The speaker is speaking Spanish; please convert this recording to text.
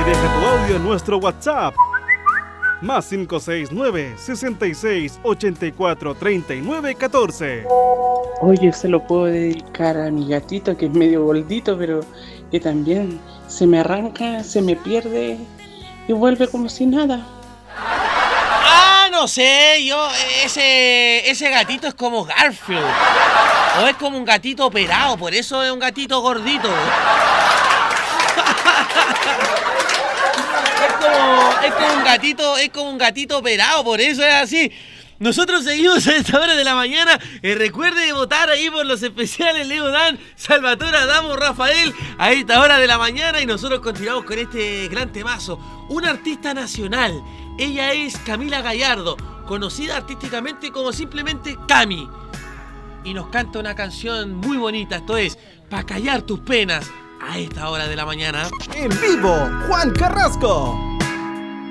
y deja tu audio en nuestro WhatsApp. Más 569-66-84-39-14. Oye, se lo puedo dedicar a mi gatito que es medio gordito, pero que también se me arranca, se me pierde y vuelve como si nada. Ah, no sé, ese gatito es como Garfield. O es como un gatito operado, por eso es un gatito gordito. Es como un gatito operado, por eso es así. Nosotros seguimos a esta hora de la mañana. Recuerde votar ahí por los especiales Leo Dan, Salvatore Adamo, Rafael, a esta hora de la mañana. Y nosotros continuamos con este gran temazo. Una artista nacional. Ella es Camila Gallardo, conocida artísticamente como simplemente Cami. Y nos canta una canción muy bonita. Esto es Pa' callar tus penas a esta hora de la mañana. En vivo, Juan Carrasco.